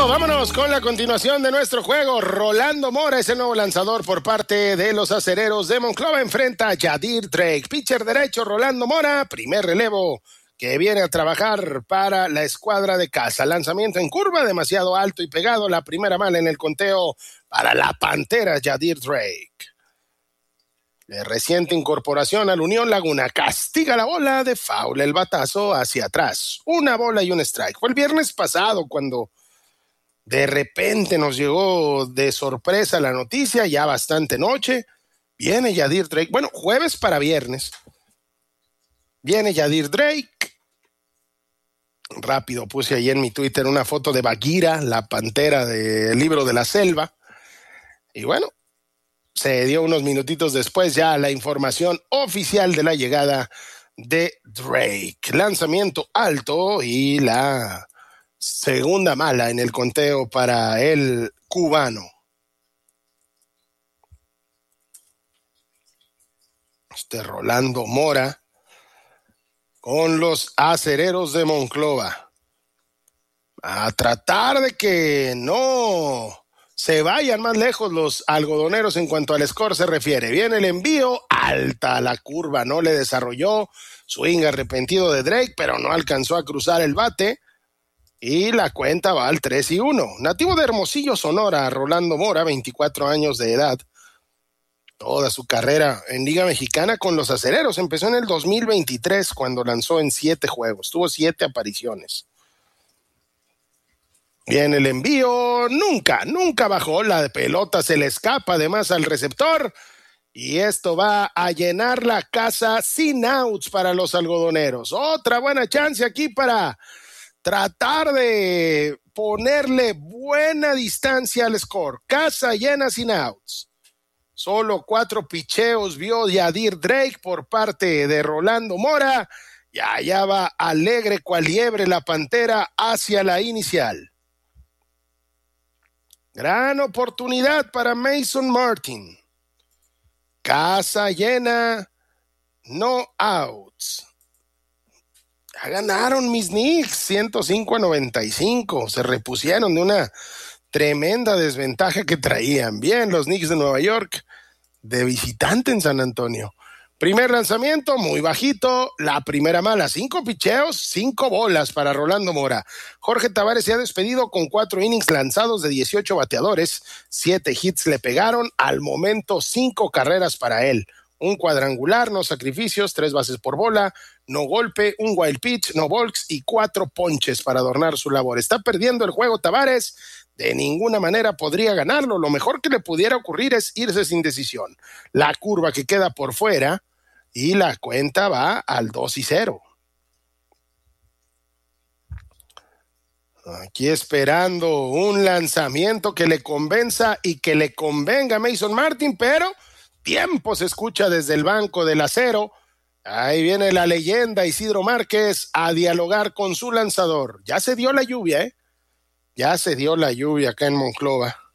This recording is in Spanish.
Vámonos con la continuación de nuestro juego. Rolando Mora es el nuevo lanzador por parte de los Acereros de Monclova. Enfrenta a Yadir Drake. Pitcher derecho, Rolando Mora. Primer relevo que viene a trabajar para la escuadra de casa. Lanzamiento en curva, demasiado alto y pegado. La primera mala en el conteo para la Pantera, Yadir Drake. De reciente incorporación al Unión Laguna. Castiga la bola de foul. El batazo hacia atrás. Una bola y un strike. Fue el viernes pasado cuando de repente nos llegó de sorpresa la noticia, ya bastante noche. Viene Yadir Drake. Bueno, jueves para viernes. Viene Yadir Drake. Rápido puse ahí en mi Twitter una foto de Bagheera, la pantera del libro de la selva. Y bueno, se dio unos minutitos después ya la información oficial de la llegada de Drake. Lanzamiento alto y la segunda mala en el conteo para el cubano. Rolando Mora con los Acereros de Monclova. A tratar de que no se vayan más lejos los algodoneros en cuanto al score se refiere. Viene el envío, alta la curva, no le desarrolló. Swing arrepentido de Drake, pero no alcanzó a cruzar el bate. Y la cuenta va al 3-1. Nativo de Hermosillo, Sonora, Rolando Mora, 24 años de edad. Toda su carrera en Liga Mexicana con los Acereros. Empezó en el 2023 cuando lanzó en 7 juegos. Tuvo 7 apariciones. Viene el envío. Nunca bajó. La pelota se le escapa además al receptor. Y esto va a llenar la casa sin outs para los algodoneros. Otra buena chance aquí para tratar de ponerle buena distancia al score. Casa llena sin outs. Solo 4 picheos vio Yadir Drake por parte de Rolando Mora. Y allá va alegre cual liebre la Pantera hacia la inicial. Gran oportunidad para Mason Martin. Casa llena, no outs. Ya ganaron mis Knicks, 105-95. Se repusieron de una tremenda desventaja que traían. Bien, los Knicks de Nueva York, de visitante en San Antonio. Primer lanzamiento, muy bajito. La primera mala, 5 picheos, 5 bolas para Rolando Mora. Jorge Tavares se ha despedido con 4 innings lanzados de 18 bateadores. 7 hits le pegaron. Al momento, 5 carreras para él. Un cuadrangular, no sacrificios, 3 bases por bola, no golpe, un wild pitch, no walks y 4 ponches para adornar su labor. Está perdiendo el juego Tavares. De ninguna manera podría ganarlo. Lo mejor que le pudiera ocurrir es irse sin decisión. La curva que queda por fuera y la cuenta va al 2-0. Aquí esperando un lanzamiento que le convenza y que le convenga a Mason Martin, pero tiempo se escucha desde el banco del Acero. Ahí viene la leyenda Isidro Márquez a dialogar con su lanzador. Ya se dio la lluvia, Ya se dio la lluvia acá en Monclova.